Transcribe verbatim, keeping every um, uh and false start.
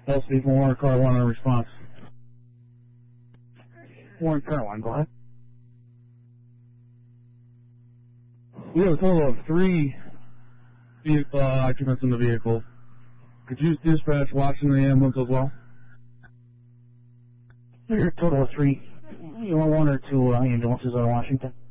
L C from Warren Car one on response. Warren Car one, go ahead. We have a total of three vehicle, uh, occupants in the vehicle. Could you dispatch watching the ambulance as well? There's a total of three. You want one or two uh, ambulances out of Washington?